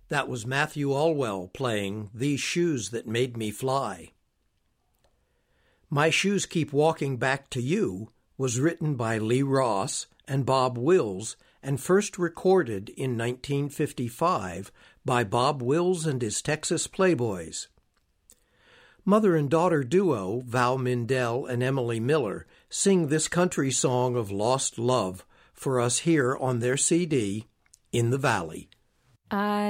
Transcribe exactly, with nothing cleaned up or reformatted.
That was Matthew Allwell playing These Shoes That Made Me Fly. My Shoes Keep Walking Back to You was written by Lee Ross and Bob Wills and first recorded in nineteen fifty-five by Bob Wills and his Texas Playboys. Mother and daughter duo Val Mindell and Emily Miller sing this country song of lost love for us here on their C D, In the Valley. I